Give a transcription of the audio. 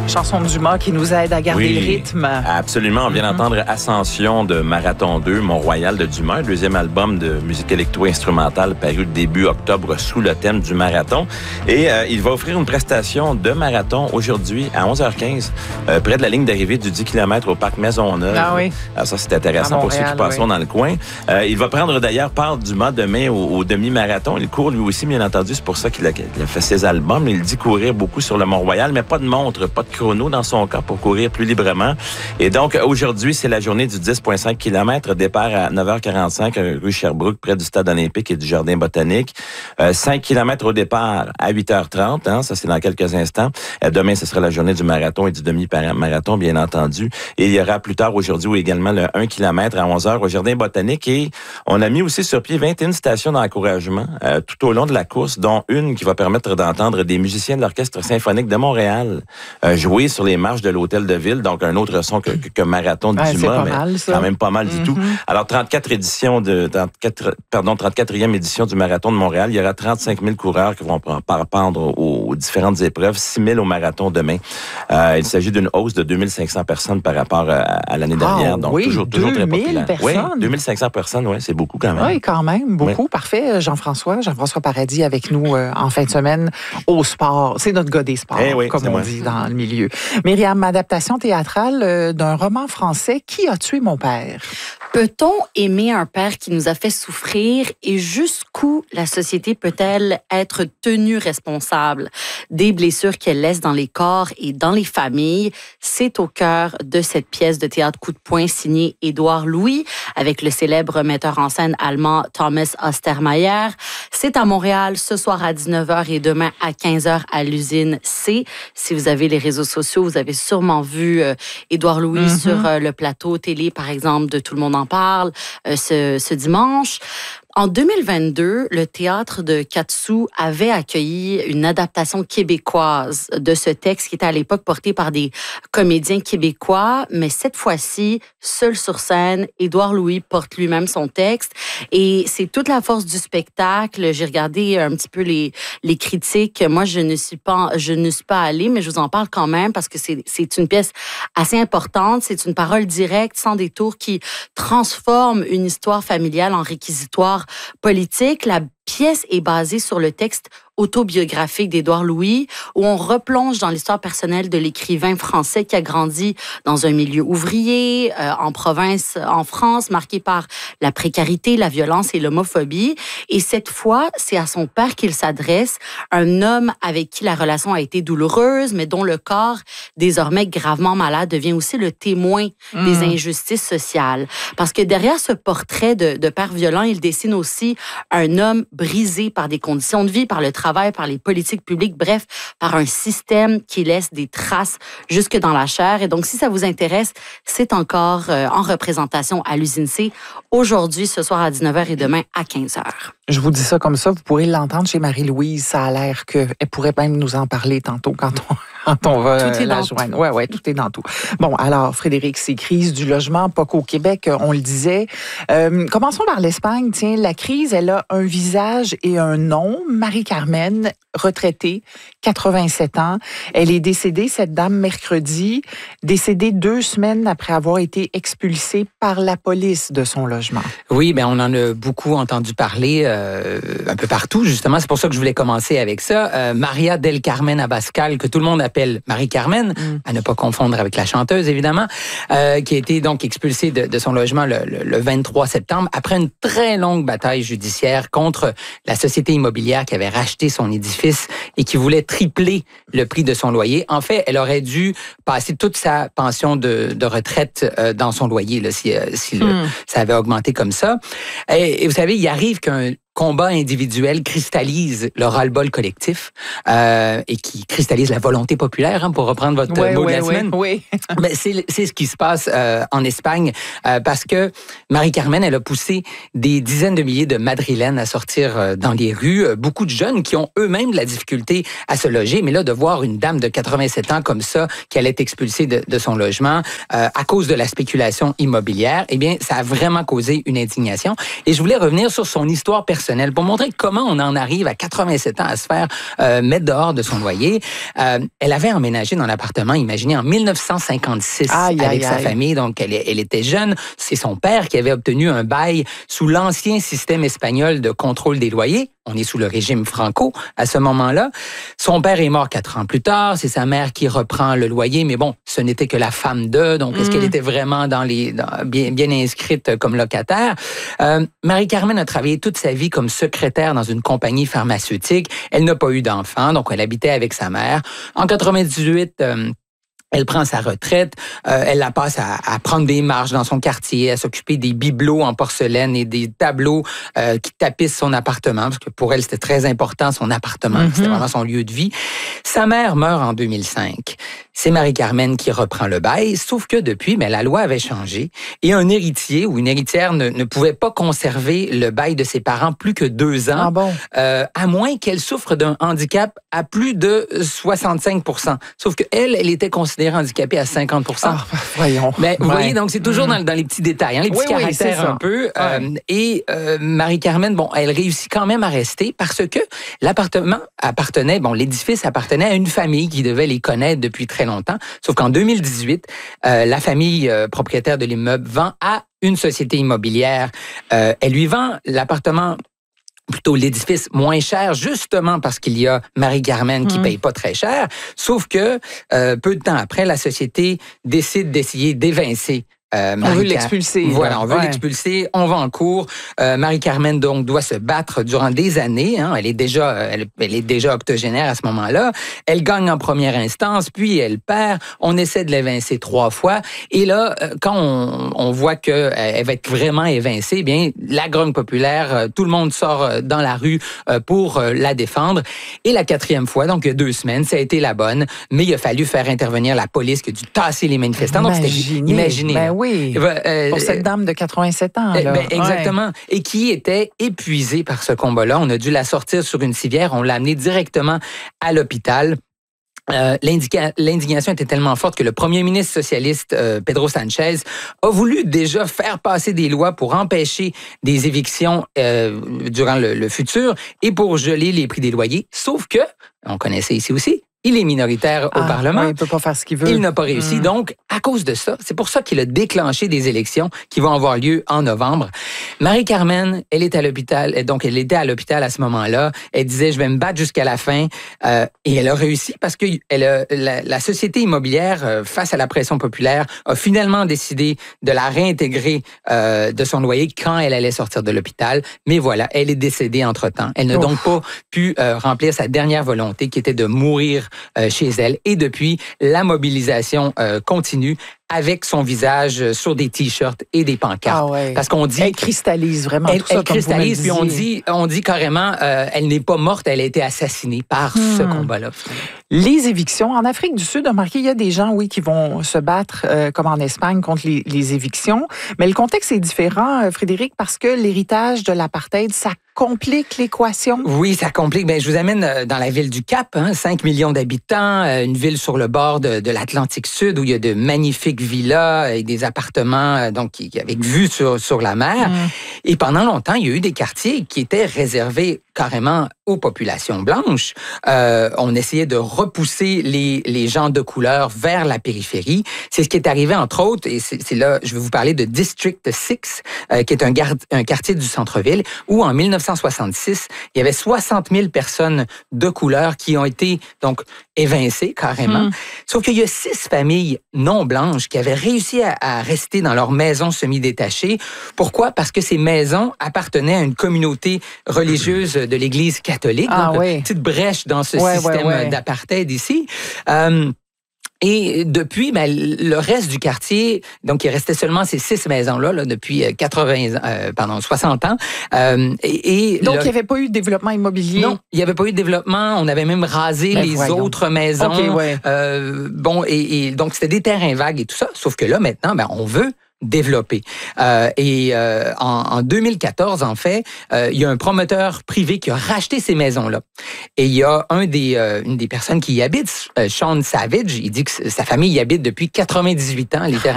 Chanson de Dumas qui nous aide à garder le rythme. Absolument. On vient d'entendre Ascension de Marathon 2, Mont-Royal de Dumas, un deuxième album de musique électro-instrumentale paru début octobre sous le thème du marathon. Et il va offrir une prestation de marathon aujourd'hui à 11h15, près de la ligne d'arrivée du 10 km au parc Maisonneuve. Ah oui. Alors ça, c'est intéressant pour ceux qui passeront dans le coin. Il va prendre d'ailleurs part Dumas demain au demi-marathon. Il court lui aussi, bien entendu. C'est pour ça qu'il a fait ses albums. Il dit courir beaucoup sur le Mont-Royal, mais pas de montre, pas de chrono dans son cas pour courir plus librement. Et donc, aujourd'hui, c'est la journée du 10,5 km. Départ à 9h45, rue Sherbrooke, près du Stade olympique et du Jardin botanique. 5 km au départ à 8h30. Hein, ça, c'est dans quelques instants. Demain, ce sera la journée du marathon et du demi-marathon, bien entendu. Et il y aura plus tard aujourd'hui également le 1 km à 11h au Jardin botanique. Et on a mis aussi sur pied 21 stations d'encouragement tout au long de la course, dont une qui va permettre d'entendre des musiciens de l'Orchestre symphonique de Montréal jouer sur les marches de l'Hôtel de Ville, donc un autre son que Marathon de Dumas, mais mal, quand même pas mal du tout. Alors, 34e édition du Marathon de Montréal, il y aura 35 000 coureurs qui vont prendre aux différentes épreuves, 6 000 au marathon demain. Il s'agit d'une hausse de 2500 personnes par rapport à l'année dernière, donc toujours très populaire. Personnes? Oui, 2500 personnes, oui, c'est beaucoup quand même. Oui, quand même, beaucoup. Oui. Parfait. Jean-François Paradis avec nous en fin de semaine au sport. C'est notre gars des sports, comme on dit dans le milieu. Myriam, adaptation théâtrale d'un roman français, Qui a tué mon père? Peut-on aimer un père qui nous a fait souffrir et jusqu'où la société peut-elle être tenue responsable des blessures qu'elle laisse dans les corps et dans les familles? C'est au cœur de cette pièce de théâtre coup de poing signée Édouard Louis avec le célèbre metteur en scène allemand Thomas Ostermayer. C'est à Montréal ce soir à 19h et demain à 15h à l'usine C. Si vous avez les réseaux sociaux, vous avez sûrement vu Édouard Louis sur le plateau télé, par exemple, de Tout le monde en parle ce dimanche. En 2022, le théâtre de Katsu avait accueilli une adaptation québécoise de ce texte qui était à l'époque porté par des comédiens québécois, mais cette fois-ci, seul sur scène, Édouard Louis porte lui-même son texte et c'est toute la force du spectacle. J'ai regardé un petit peu les critiques. Moi, je ne suis pas allée, mais je vous en parle quand même parce que c'est une pièce assez importante. C'est une parole directe, sans détour, qui transforme une histoire familiale en réquisitoire politique. La pièce est basée sur le texte autobiographique d'Édouard Louis, où on replonge dans l'histoire personnelle de l'écrivain français qui a grandi dans un milieu ouvrier, en province, en France, marqué par la précarité, la violence et l'homophobie. Et cette fois, c'est à son père qu'il s'adresse, un homme avec qui la relation a été douloureuse, mais dont le corps, désormais gravement malade, devient aussi le témoin des injustices sociales. Parce que derrière ce portrait de père violent, il dessine aussi un homme brisé par des conditions de vie, par le travail, par les politiques publiques, bref, par un système qui laisse des traces jusque dans la chair. Et donc, si ça vous intéresse, c'est encore en représentation à l'usine C, aujourd'hui, ce soir à 19h et demain à 15h. Je vous dis ça comme ça, vous pourrez l'entendre chez Marie-Louise. Ça a l'air qu'elle pourrait même nous en parler tantôt quand on va la joindre. Oui, tout est dans tout. Bon, alors, Frédéric, c'est crise du logement, pas qu'au Québec, on le disait. Commençons par l'Espagne. Tiens, la crise, elle a un visage et un nom. Marie-Carmen, retraitée, 87 ans. Elle est décédée, cette dame, mercredi, décédée 2 semaines après avoir été expulsée par la police de son logement. Oui, on en a beaucoup entendu parler un peu partout, justement. C'est pour ça que je voulais commencer avec ça. Maria del Carmen Abascal, que tout le monde appelle Marie-Carmen, à ne pas confondre avec la chanteuse, évidemment, qui a été donc expulsée de son logement le 23 septembre après une très longue bataille judiciaire contre la société immobilière qui avait racheté son édifice et qui voulait tripler le prix de son loyer. En fait, elle aurait dû passer toute sa pension de retraite dans son loyer là, si ça avait augmenté comme ça. Et vous savez, il arrive qu'un combat individuel cristallise le ras-le-bol collectif et qui cristallise la volonté populaire, pour reprendre votre mot de la semaine. Oui. Mais c'est ce qui se passe en Espagne parce que Marie-Carmen, elle a poussé des dizaines de milliers de Madrilènes à sortir dans les rues. Beaucoup de jeunes qui ont eux-mêmes de la difficulté à se loger. Mais là, de voir une dame de 87 ans comme ça, qui allait être expulsée de son logement à cause de la spéculation immobilière, eh bien, ça a vraiment causé une indignation. Et je voulais revenir sur son histoire personnelle personnel pour montrer comment on en arrive à 87 ans à se faire mettre dehors de son loyer. Elle avait emménagé dans l'appartement, imaginez, en 1956 avec sa famille. Donc, elle était jeune. C'est son père qui avait obtenu un bail sous l'ancien système espagnol de contrôle des loyers. On est sous le régime Franco à ce moment-là. Son père est mort 4 ans plus tard. C'est sa mère qui reprend le loyer. Mais bon, ce n'était que la femme d'eux. Donc, est-ce qu'elle était vraiment bien inscrite comme locataire? Marie-Carmen a travaillé toute sa vie comme secrétaire dans une compagnie pharmaceutique. Elle n'a pas eu d'enfant, donc elle habitait avec sa mère. En 98, elle prend sa retraite, elle la passe à prendre des marches dans son quartier, à s'occuper des bibelots en porcelaine et des tableaux qui tapissent son appartement, parce que pour elle, c'était très important, son appartement, c'était vraiment son lieu de vie. Sa mère meurt en 2005. C'est Marie-Carmen qui reprend le bail, sauf que depuis, la loi avait changé et un héritier ou une héritière ne pouvait pas conserver le bail de ses parents plus que 2 ans, à moins qu'elle souffre d'un handicap à plus de 65%. Sauf qu'elle était considérée handicapée à 50%. Voyons. Mais vous voyez, donc c'est toujours dans les petits détails, les petits caractères un peu. Et Marie-Carmen, elle réussit quand même à rester parce que l'appartement appartenait, l'édifice appartenait à une famille qui devait les connaître depuis très longtemps. Sauf qu'en 2018, la famille propriétaire de l'immeuble vend à une société immobilière. Elle lui vend l'appartement, plutôt l'édifice, moins cher, justement parce qu'il y a Marie-Carmen qui paye pas très cher. Sauf que peu de temps après, la société décide d'essayer d'évincer on veut l'expulser. Voilà, on veut l'expulser. On va en cours. Marie-Carmen, donc, doit se battre durant des années. Elle est déjà octogénaire à ce moment-là. Elle gagne en première instance, puis elle perd. On essaie de l'évincer 3 fois. Et là, quand on voit qu'elle va être vraiment évincée, bien, la grogne populaire, tout le monde sort dans la rue pour la défendre. Et la 4e fois, donc il y a 2 semaines, ça a été la bonne, mais il a fallu faire intervenir la police qui a dû tasser les manifestants. Donc, c'était imaginez. Oui, pour cette dame de 87 ans. Là. Exactement. Et qui était épuisée par ce combat-là. On a dû la sortir sur une civière. On l'a amenée directement à l'hôpital. L'indignation était tellement forte que le premier ministre socialiste Pedro Sanchez a voulu déjà faire passer des lois pour empêcher des évictions durant le futur et pour geler les prix des loyers. Sauf que, on connaissait ici aussi, il est minoritaire au Parlement. Il ne peut pas faire ce qu'il veut. Il n'a pas réussi. Donc, à cause de ça, c'est pour ça qu'il a déclenché des élections qui vont avoir lieu en novembre. Marie-Carmen, elle est à l'hôpital. Donc, elle était à l'hôpital à ce moment-là. Elle disait, je vais me battre jusqu'à la fin. Et elle a réussi parce que la société immobilière, face à la pression populaire, a finalement décidé de la réintégrer de son loyer quand elle allait sortir de l'hôpital. Mais voilà, elle est décédée entre-temps. Elle n'a donc pas pu remplir sa dernière volonté qui était de mourir chez elle. Et depuis, la mobilisation continue avec son visage sur des t-shirts et des pancartes. Parce qu'on dit... Elle cristallise vraiment tout ça. Elle cristallise, puis on dit carrément, elle n'est pas morte, elle a été assassinée par ce combat-là. Les évictions. En Afrique du Sud, remarquez, il y a des gens, qui vont se battre, comme en Espagne, contre les évictions. Mais le contexte est différent, Frédéric, parce que l'héritage de l'apartheid, ça complique l'équation? Oui, ça complique. Je vous amène dans la ville du Cap, 5 millions d'habitants, une ville sur le bord de l'Atlantique Sud où il y a de magnifiques villas et des appartements avec vue sur la mer. Et pendant longtemps, il y a eu des quartiers qui étaient réservés carrément aux populations blanches. On essayait de repousser les gens de couleur vers la périphérie. C'est ce qui est arrivé, entre autres, et c'est là, je vais vous parler de District 6, qui est un quartier du centre-ville, où en 1966, il y avait 60 000 personnes de couleur qui ont été donc évincées carrément. Sauf qu'il y a 6 familles non blanches qui avaient réussi à rester dans leur maison semi-détachée. Pourquoi? Parce que ces maisons appartenaient à une communauté religieuse de l'Église catholique. Donc, une petite brèche dans ce système d'apartheid ici. Et depuis, le reste du quartier, donc il restait seulement ces 6 maisons-là depuis 60 ans. Donc, il n'y avait pas eu de développement immobilier? Non, il n'y avait pas eu de développement. On avait même rasé les autres maisons. Et donc, c'était des terrains vagues et tout ça. Sauf que là, maintenant, on veut développé. En 2014, en fait, il y a un promoteur privé qui a racheté ces maisons-là. Et il y a une des personnes qui y habite, Sean Savage, il dit que sa famille y habite depuis 98 ans, littéralement.